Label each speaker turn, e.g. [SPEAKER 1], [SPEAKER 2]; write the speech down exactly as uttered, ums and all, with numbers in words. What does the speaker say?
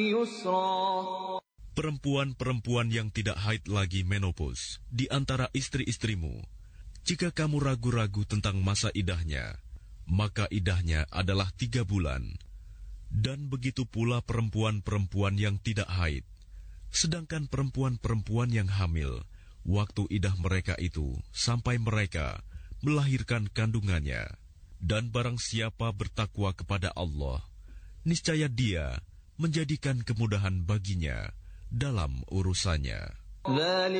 [SPEAKER 1] Perempuan-perempuan yang tidak haid lagi menopause di antara istri-istrimu, jika kamu ragu-ragu tentang masa idahnya, maka idahnya adalah tiga bulan. Dan begitu pula perempuan-perempuan yang tidak haid. Sedangkan perempuan-perempuan yang hamil, waktu idah mereka itu sampai mereka melahirkan kandungannya. Dan barang siapa bertakwa kepada Allah, niscaya Dia menjadikan kemudahan baginya dalam urusannya.